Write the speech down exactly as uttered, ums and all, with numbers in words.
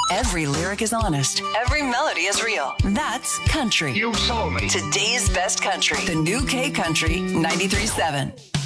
Every lyric is honest. Every melody is real. That's country. You sold me. Today's best country. The new K Country ninety-three point seven.